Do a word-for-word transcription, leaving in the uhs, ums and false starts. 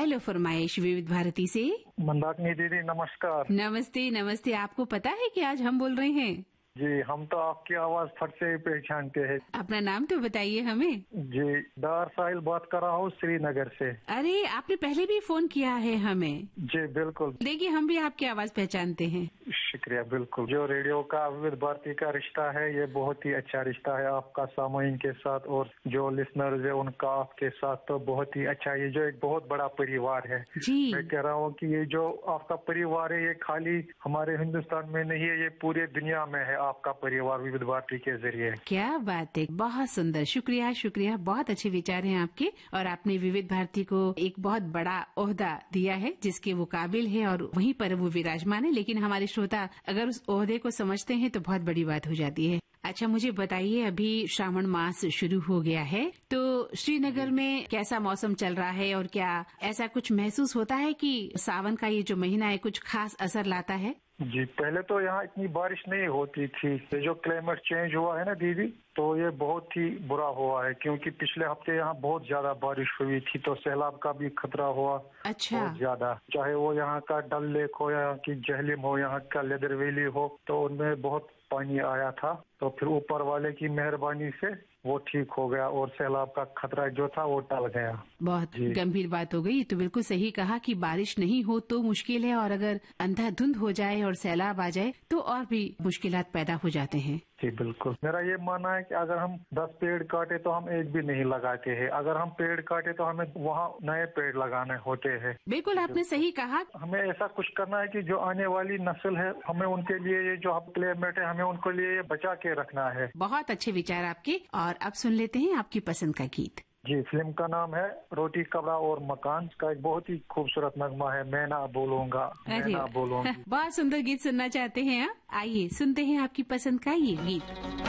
Hello फरमाइश विविध भारती से। मंदाकिनी दीदी नमस्कार। नमस्ते नमस्ते। आपको पता है कि आज हम बोल रहे हैं? जी, हम तो आपकी आवाज फट से ही पहचानते हैं। अपना नाम तो बताइए हमें। जी, डार साहिल बात कर रहा हूँ श्रीनगर से। अरे, आपने पहले भी फोन किया है हमें। जी बिल्कुल। देखिए, हम भी आपकी आवाज पहचानते हैं। शुक्रिया। बिल्कुल, जो रेडियो का विविध भारती का रिश्ता है ये बहुत ही अच्छा रिश्ता है आपका सामाइन के साथ, और जो लिसनर्स है उनका आपके साथ तो बहुत ही अच्छा। ये जो एक बहुत बड़ा परिवार है जी। मैं कह रहा हूँ कि ये जो आपका परिवार है ये खाली हमारे हिंदुस्तान में नहीं है, ये पूरे दुनिया में है आपका परिवार विविध भारती के जरिए। क्या बात है, बहुत सुंदर। शुक्रिया शुक्रिया, बहुत अच्छे विचार हैं आपके, और आपने विविध भारती को एक बहुत बड़ा ओहदा दिया है जिसके वो काबिल है और वहीं पर वो विराजमान है। लेकिन हमारे श्रोता अगर उस ओहदे को समझते हैं तो बहुत बड़ी बात हो जाती है। अच्छा, मुझे बताइए, अभी श्रावण मास शुरू हो गया है तो श्रीनगर में कैसा मौसम चल रहा है, और क्या ऐसा कुछ महसूस होता है कि सावन का ये जो महीना है कुछ खास असर लाता है? जी, पहले तो यहाँ इतनी बारिश नहीं होती थी। ये जो क्लाइमेट चेंज हुआ है ना दीदी, तो ये बहुत ही बुरा हुआ है, क्योंकि पिछले हफ्ते यहाँ बहुत ज्यादा बारिश हुई थी तो सैलाब का भी खतरा हुआ। अच्छा। बहुत ज्यादा, चाहे वो यहाँ का डल लेक हो, यहाँ की जहलिम हो, यहाँ का लेदर वैली हो, तो उनमें बहुत पानी आया था। तो फिर ऊपर वाले की मेहरबानी से वो ठीक हो गया और सैलाब का खतरा जो था वो टल गया। बहुत गंभीर बात हो गई। तो बिल्कुल सही कहा कि बारिश नहीं हो तो मुश्किल है, और अगर अंधाधुंध हो जाए और सैलाब आ जाए तो और भी मुश्किलात पैदा हो जाते हैं। जी बिल्कुल। मेरा ये मानना है कि अगर हम दस पेड़ काटे तो हम एक भी नहीं लगाते हैं, अगर हम पेड़ काटे तो हमें वहाँ नए पेड़ लगाने होते हैं। बिल्कुल, आपने सही कहा। हमें ऐसा कुछ करना है कि जो आने वाली नस्ल है हमें उनके लिए ये जो क्लाइमेट है हमें उनके लिए ये बचा के रखना है। बहुत अच्छे विचार आपके। और अब सुन लेते हैं आपकी पसंद का गीत। जी, फिल्म का नाम है रोटी कपड़ा और मकान। का एक बहुत ही खूबसूरत नगमा है, मैं ना बोलूंगा मैं ना बोलूंगी। बहुत सुंदर गीत सुनना चाहते हैं आप? आइए सुनते हैं आपकी पसंद का ये गीत।